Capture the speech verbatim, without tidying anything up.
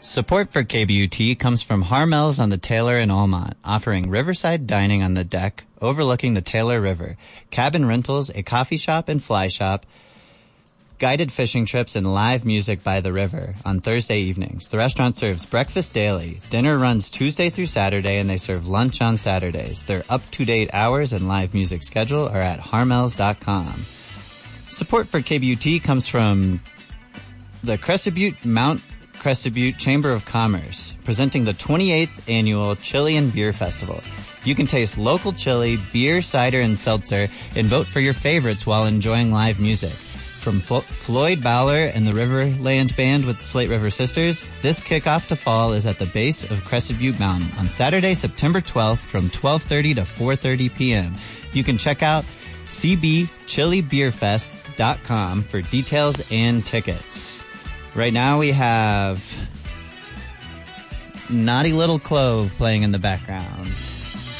Support for K B U T comes from Harmel's on the Taylor in Almont, offering riverside dining on the deck overlooking the Taylor River, cabin rentals, a coffee shop and fly shop, guided fishing trips, and live music by the river on Thursday evenings. The restaurant serves breakfast daily. Dinner runs Tuesday through Saturday, and they serve lunch on Saturdays. Their up-to-date hours and live music schedule are at harmels dot com. Support for K B U T comes from the Crested Butte Mount Crested Butte Chamber of Commerce, presenting the twenty-eighth Annual Chili and Beer Festival. You can taste local chili, beer, cider, and seltzer, and vote for your favorites while enjoying live music. From Flo- Floyd Bowler and the Riverland Band with the Slate River Sisters, this kickoff to fall is at the base of Crested Butte Mountain on Saturday, September twelfth from twelve thirty to four thirty p.m. You can check out c b chili beer fest dot com for details and tickets. Right now we have Naughty Little Clove playing in the background.